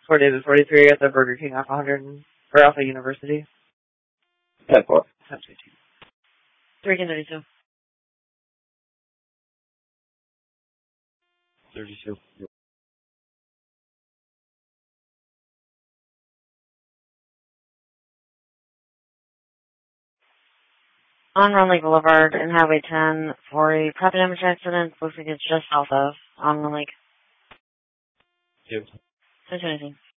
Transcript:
4 David 43 at the Burger King off 100 or off of University. 10-4. 332. 32. On Runley Boulevard and Highway 10 for a property damage accident. Looks like it's just south of on Runley. 2. 222.